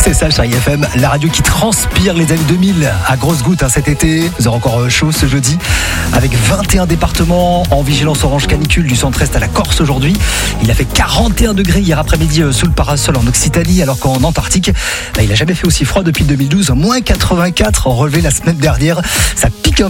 C'est ça, Chérie FM, la radio qui transpire les années 2000 à grosses gouttes cet été. Vous aurez encore chaud ce jeudi avec 21 départements en vigilance orange canicule du centre-est à la Corse aujourd'hui. Il a fait 41 degrés hier après-midi sous le parasol en Occitanie, alors qu'en Antarctique, il n'a jamais fait aussi froid depuis 2012. Moins 84 relevé la semaine dernière. Ça pique un